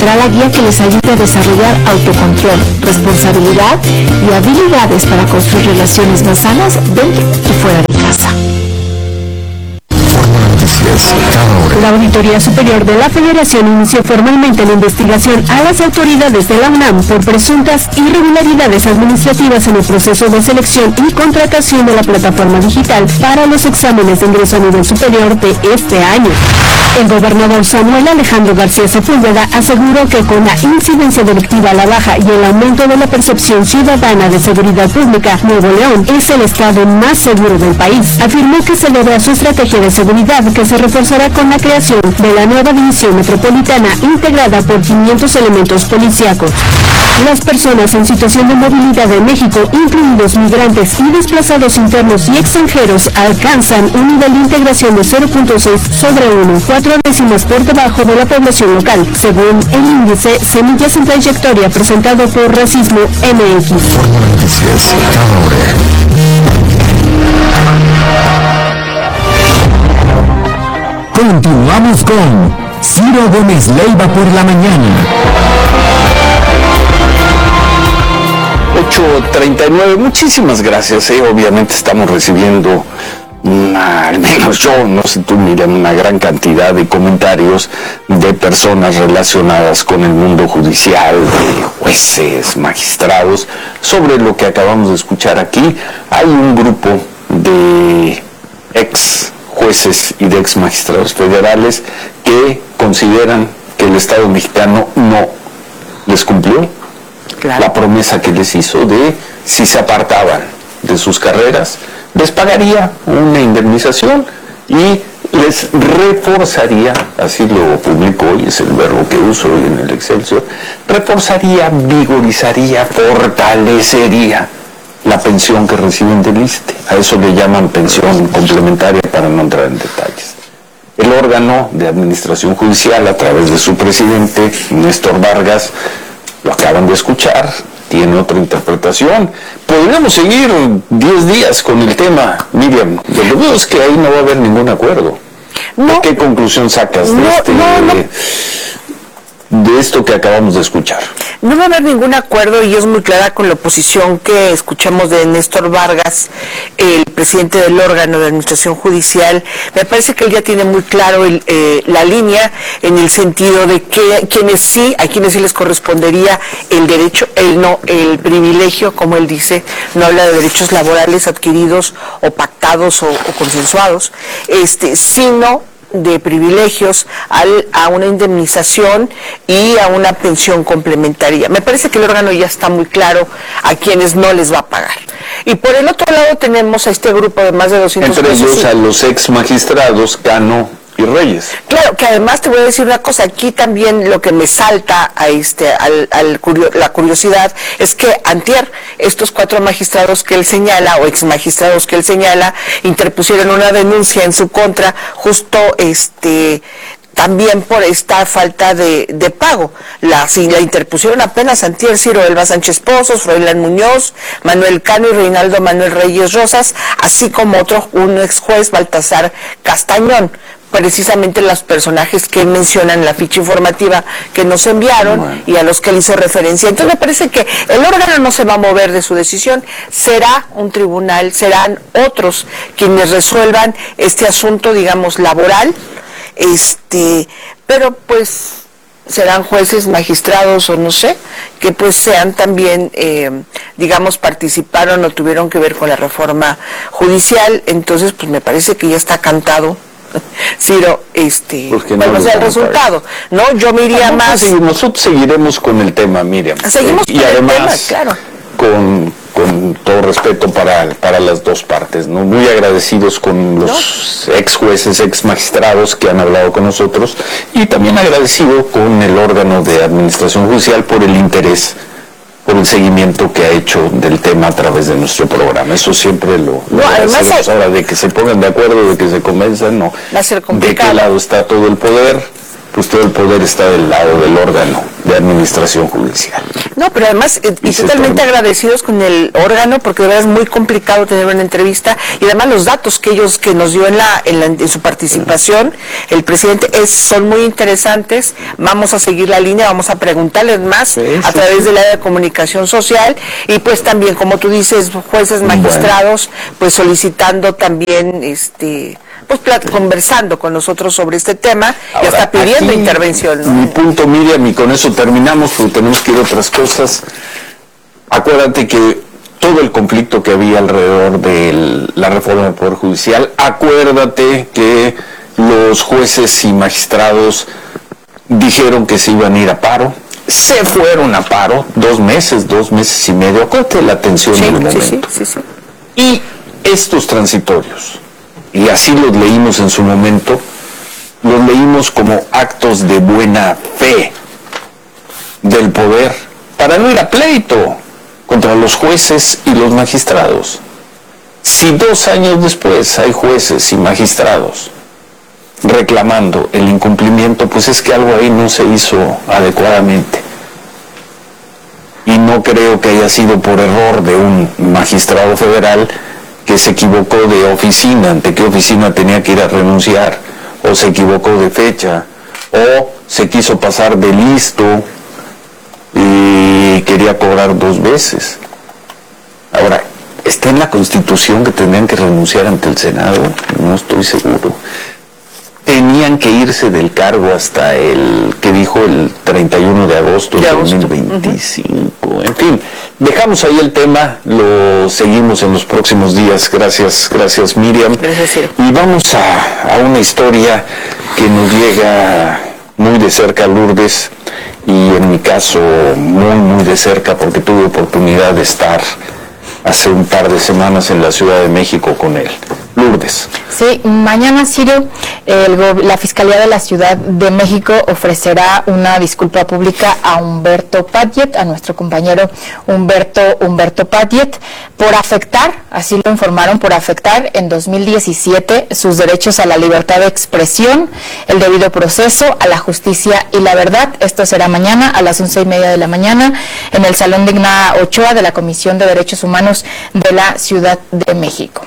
será la guía que les ayude a desarrollar autocontrol, responsabilidad y habilidades para construir relaciones más sanas dentro y fuera de casa. La Auditoría Superior de la Federación inició formalmente la investigación a las autoridades de la UNAM por presuntas irregularidades administrativas en el proceso de selección y contratación de la plataforma digital para los exámenes de ingreso a nivel superior de este año. El gobernador Samuel Alejandro García Sepúlveda aseguró que con la incidencia delictiva a la baja y el aumento de la percepción ciudadana de seguridad pública, Nuevo León es el estado más seguro del país. Afirmó que se debe a su estrategia de seguridad que se reforzará con la creación de la nueva división metropolitana integrada por 500 elementos policíacos. Las personas en situación de movilidad en México, incluidos migrantes y desplazados internos y extranjeros, alcanzan un nivel de integración de 0.6 sobre 1, 4 décimas por debajo de la población local, según el índice Semillas en Trayectoria presentado por Racismo MX. Continuamos con Ciro Gómez Leiva por la mañana. 8:39, muchísimas gracias. Obviamente estamos recibiendo al menos yo, no sé tú, Miriam, una gran cantidad de comentarios de personas relacionadas con el mundo judicial, de jueces, magistrados, sobre lo que acabamos de escuchar aquí. Hay un grupo de ex jueces y de ex magistrados federales que consideran que el Estado mexicano no les cumplió la promesa que les hizo de, si se apartaban de sus carreras, les pagaría una indemnización y les reforzaría, así lo publicó y es el verbo que uso hoy en el Excelsior, reforzaría, vigorizaría, fortalecería la pensión que reciben del ISSSTE. A eso le llaman pensión complementaria, para no entrar en detalles. El órgano de administración judicial, a través de su presidente, Néstor Vargas, lo acaban de escuchar, tiene otra interpretación. Podríamos seguir 10 días con el tema, Miriam. Lo que veo es que ahí no va a haber ningún acuerdo. No. ¿Qué conclusión sacas de esto que acabamos de escuchar? No va a haber ningún acuerdo y es muy clara con la oposición que escuchamos de Néstor Vargas, el presidente del órgano de administración judicial. Me parece que él ya tiene muy claro la línea, en el sentido de que a quienes sí les correspondería el derecho, el privilegio, como él dice, no habla de derechos laborales adquiridos o pactados o consensuados, sino de privilegios a una indemnización y a una pensión complementaria. Me parece que el órgano ya está muy claro a quienes no les va a pagar. Y por el otro lado tenemos a este grupo de más de 200 entre ellos a los ex magistrados Cano y Reyes. Claro, que además te voy a decir una cosa, aquí también lo que me salta a la curiosidad es que antier estos 4 magistrados que él señala, o ex magistrados que él señala, interpusieron una denuncia en su contra, justo también por esta falta de pago. La interpusieron apenas antier Ciro Elba Sánchez Pozos, Froilán Muñoz, Manuel Cano y Reinaldo Manuel Reyes Rosas, así como un ex juez, Baltasar Castañón. Precisamente los personajes que mencionan en la ficha informativa que nos enviaron y a los que él hizo referencia. Entonces me parece que el órgano no se va a mover de su decisión, será un tribunal, serán otros quienes resuelvan este asunto, digamos, laboral, pero pues serán jueces, magistrados o no sé, que pues sean también, participaron o tuvieron que ver con la reforma judicial. Entonces pues me parece que ya está cantado, Ciro, cuál va a ser el resultado, ¿no? Yo me iría más. Nosotros seguiremos con el tema, Miriam. Seguimos con además, el tema, claro. Con todo respeto para las dos partes, ¿no? Muy agradecidos con los ex jueces, ex magistrados que han hablado con nosotros, y también agradecido con el órgano de administración judicial por el interés, por el seguimiento que ha hecho del tema a través de nuestro programa. Eso siempre lo agradecemos. Ahora, de que se pongan de acuerdo, de que se convenzan, no. Va a ser complicado. ¿De qué lado está todo el poder? Pues todo el poder está del lado del órgano de administración judicial. No, pero además, y totalmente agradecidos con el órgano, porque de verdad es muy complicado tener una entrevista, y además los datos que nos dio en su participación el presidente son muy interesantes. Vamos a seguir la línea, vamos a preguntarles más a través del área de comunicación social, y pues también, como tú dices, jueces, magistrados, pues solicitando también, pues conversando con nosotros sobre este tema. Ahora, y hasta pidiendo intervención, ¿no? Mi punto, Miriam, y con eso terminamos, porque tenemos que ir a otras cosas. Acuérdate que todo el conflicto que había alrededor de la reforma del Poder Judicial, acuérdate que los jueces y magistrados dijeron que se iban a ir a paro, se fueron a paro 2 meses y medio, acuérdate de la tensión del momento. Sí. Y estos transitorios, y así los leímos en su momento, los leímos como actos de buena fe del poder para no ir a pleito contra los jueces y los magistrados. Si 2 años después hay jueces y magistrados reclamando el incumplimiento, pues es que algo ahí no se hizo adecuadamente. Y no creo que haya sido por error de un magistrado federal que se equivocó de oficina, ante qué oficina tenía que ir a renunciar, o se equivocó de fecha, o se quiso pasar de listo y quería cobrar 2 veces. Ahora, ¿está en la Constitución que tendrían que renunciar ante el Senado? No estoy seguro. Tenían que irse del cargo hasta el 31 de agosto de 2025. En fin, dejamos ahí el tema, lo seguimos en los próximos días. Gracias Miriam. Gracias. Y vamos a una historia que nos llega muy de cerca, Lourdes, y en mi caso muy de cerca, porque tuve oportunidad de estar hace un par de semanas en la Ciudad de México con él. Lourdes. Sí, mañana, Ciro, la Fiscalía de la Ciudad de México ofrecerá una disculpa pública a Humberto Padillet, a nuestro compañero Humberto Padillet, por afectar, así lo informaron, por afectar en 2017 sus derechos a la libertad de expresión, el debido proceso, a la justicia y la verdad. Esto será mañana a las 11:30 de la mañana en el Salón de Igna Ochoa de la Comisión de Derechos Humanos de la Ciudad de México.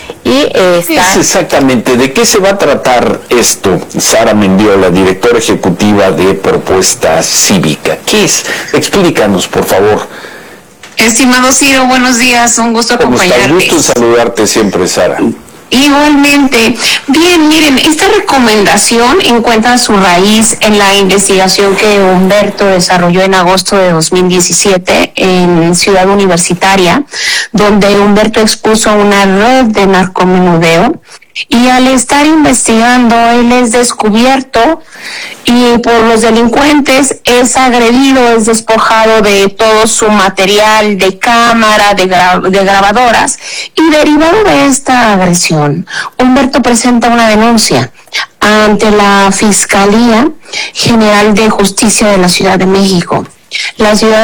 Exactamente, ¿de qué se va a tratar esto? Sara Mendiola, directora ejecutiva de Propuesta Cívica. ¿Qué es? Explícanos, por favor. Estimado Ciro, buenos días, un gusto acompañarte. Un gusto saludarte siempre, Sara. Igualmente. Bien, miren, esta recomendación encuentra su raíz en la investigación que Humberto desarrolló en agosto de 2017 en Ciudad Universitaria, donde Humberto expuso una red de narcomenudeo. Y al estar investigando, él es descubierto y por los delincuentes es agredido, es despojado de todo su material de cámara, de grabadoras, y derivado de esta agresión, Humberto presenta una denuncia ante la Fiscalía General de Justicia de la Ciudad de México. Y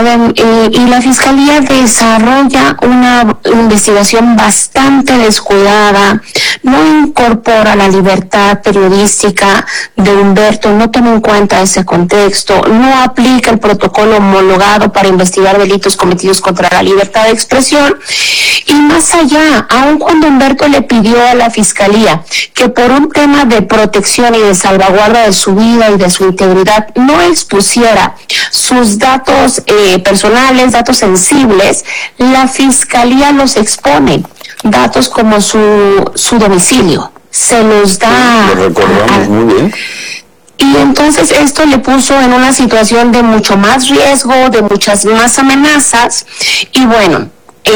la Fiscalía desarrolla una investigación bastante descuidada, no incorpora la libertad periodística de Humberto, no toma en cuenta ese contexto, no aplica el protocolo homologado para investigar delitos cometidos contra la libertad de expresión. Y más allá, aun cuando Humberto le pidió a la Fiscalía que por un tema de protección y de salvaguarda de su vida y de su integridad no expusiera sus datos personales, datos sensibles, la Fiscalía los expone, datos como su domicilio, se los da. Lo recordamos muy bien. Y entonces esto le puso en una situación de mucho más riesgo, de muchas más amenazas, y bueno,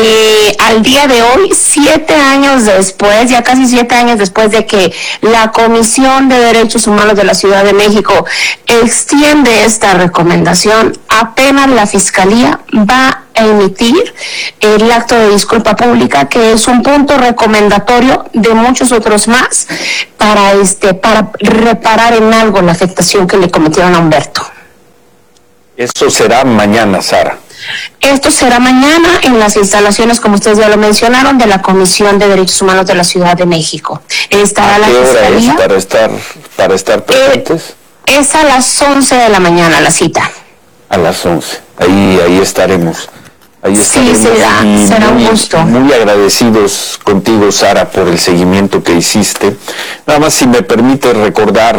al día de hoy, 7 años después, ya casi 7 años después de que la Comisión de Derechos Humanos de la Ciudad de México extiende esta recomendación, apenas la Fiscalía va a emitir el acto de disculpa pública, que es un punto recomendatorio de muchos otros más para reparar en algo la afectación que le cometieron a Humberto. Eso será mañana, Sara. Esto será mañana en las instalaciones, como ustedes ya lo mencionaron, de la Comisión de Derechos Humanos de la Ciudad de México. Estará la Fiscalía. ¿Qué hora es para estar presentes? Es a las 11 de la mañana la cita. A las 11. ahí estaremos. Sí, será un gusto. Muy agradecidos contigo, Sara, por el seguimiento que hiciste. Nada más, si me permite recordar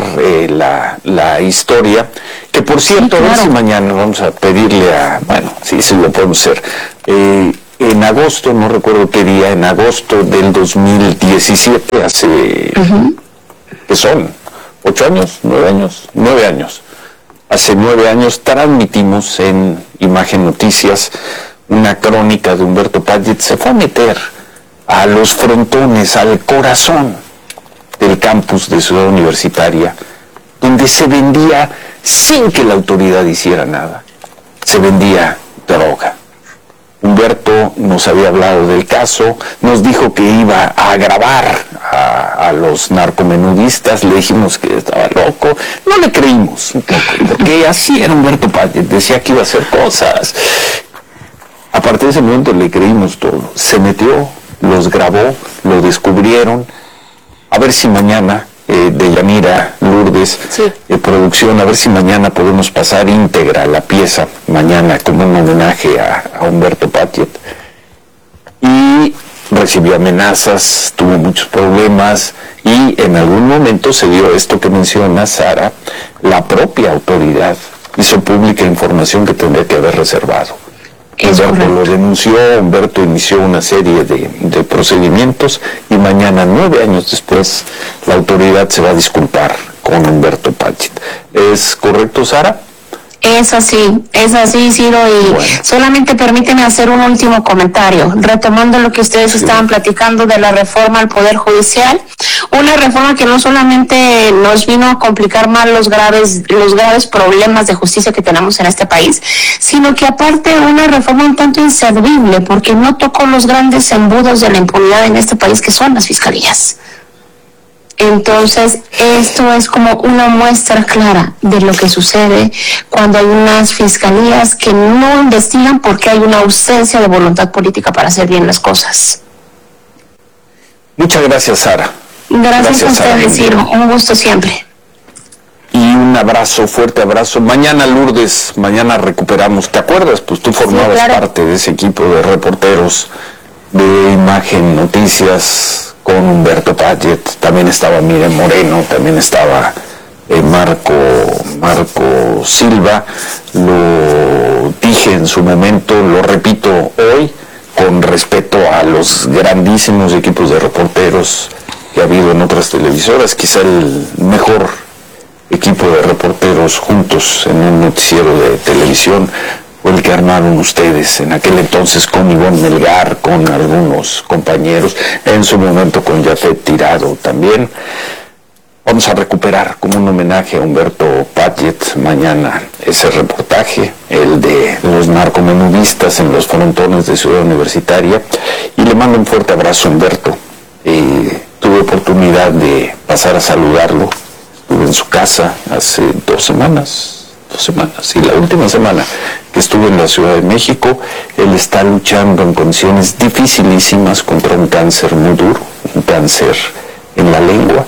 la historia, que por cierto, sí, claro, a ver si mañana vamos a pedirle sí lo podemos hacer. En agosto, no recuerdo qué día, en agosto del 2017, hace, ¿qué son? ¿8 años? ¿9 años? Hace 9 años transmitimos en Imagen Noticias una crónica de Humberto Padgett. Se fue a meter a los frontones, al corazón del campus de Ciudad Universitaria, donde se vendía, sin que la autoridad hiciera nada, se vendía droga. Humberto nos había hablado del caso, nos dijo que iba a grabar a los narcomenudistas, le dijimos que estaba loco, no le creímos, porque así era Humberto Padgett, decía que iba a hacer cosas. A partir de ese momento le creímos todo. Se metió, los grabó, lo descubrieron. A ver si mañana, Deyanira, Lourdes, sí, producción, a ver si mañana podemos pasar íntegra la pieza, mañana como un homenaje a Humberto Padgett. Y recibió amenazas, tuvo muchos problemas, y en algún momento se dio esto que menciona Sara, la propia autoridad hizo pública información que tendría que haber reservado. Humberto lo denunció, Humberto inició una serie de procedimientos, y mañana, 9 años después, la autoridad se va a disculpar con Humberto Padgett. ¿Es correcto, Sara? Es así, Ciro, y bueno, solamente permíteme hacer un último comentario, retomando lo que ustedes estaban platicando de la reforma al Poder Judicial, una reforma que no solamente nos vino a complicar más los graves problemas de justicia que tenemos en este país, sino que aparte una reforma un tanto inservible, porque no tocó los grandes embudos de la impunidad en este país, que son las fiscalías. Entonces, esto es como una muestra clara de lo que sucede cuando hay unas fiscalías que no investigan porque hay una ausencia de voluntad política para hacer bien las cosas. Muchas gracias, Sara. Gracias a ustedes, Ciro. Un gusto siempre. Y un abrazo, fuerte abrazo. Mañana, Lourdes, mañana recuperamos. ¿Te acuerdas? Pues tú formabas parte de ese equipo de reporteros de Imagen Noticias con Humberto Padgett. También estaba Miriam Moreno, también estaba Marco Silva. Lo dije en su momento, lo repito hoy, con respeto a los grandísimos equipos de reporteros que ha habido en otras televisoras, quizá el mejor equipo de reporteros juntos en un noticiero de televisión fue el que armaron ustedes en aquel entonces, con Ivonne Melgar, con algunos compañeros, en su momento con Jafet Tirado también. Vamos a recuperar como un homenaje a Humberto Padgett mañana ese reportaje, el de los narcomenudistas en los frontones de Ciudad Universitaria, y le mando un fuerte abrazo a Humberto. Tuve oportunidad de pasar a saludarlo, estuve en su casa hace 2 semanas, y la última semana que estuve en la Ciudad de México. Él está luchando en condiciones dificilísimas contra un cáncer muy duro, un cáncer en la lengua.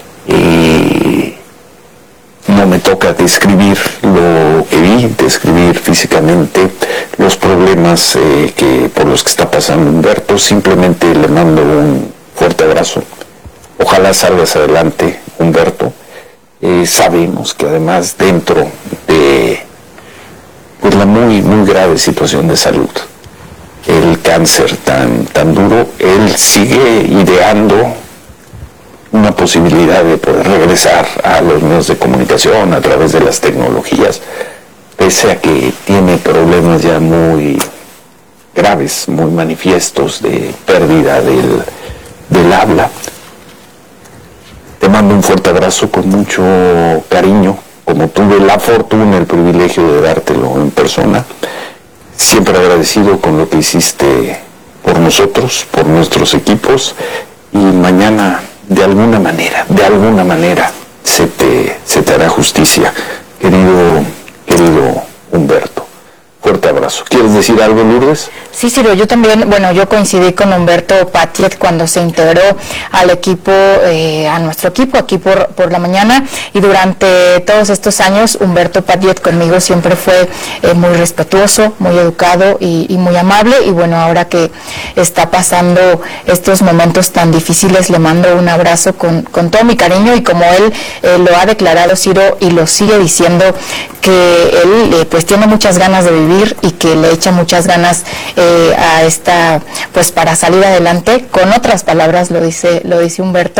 No me toca describir lo que vi, describir físicamente los problemas por los que está pasando Humberto. Simplemente le mando un fuerte abrazo. Ojalá salgas adelante, Humberto. Sabemos que además, dentro de la muy grave situación de salud, el cáncer tan duro, él sigue ideando una posibilidad de poder regresar a los medios de comunicación a través de las tecnologías, pese a que tiene problemas ya muy graves, muy manifiestos de pérdida del habla. Te mando un fuerte abrazo con mucho cariño, como tuve la fortuna, el privilegio de dártelo en persona. Siempre agradecido con lo que hiciste por nosotros, por nuestros equipos, y mañana de alguna manera se te hará justicia, querido Humberto. Fuerte abrazo. ¿Quieres decir algo, Lourdes? Sí, Ciro, yo también, yo coincidí con Humberto Patiet cuando se integró al equipo, a nuestro equipo aquí por la mañana, y durante todos estos años Humberto Patiet conmigo siempre fue muy respetuoso, muy educado y muy amable, y bueno, ahora que está pasando estos momentos tan difíciles, le mando un abrazo con todo mi cariño, y como él lo ha declarado, Ciro, y lo sigue diciendo, que él pues tiene muchas ganas de vivir y que le echa muchas ganas a esta, pues para salir adelante. Con otras palabras lo dice Humberto.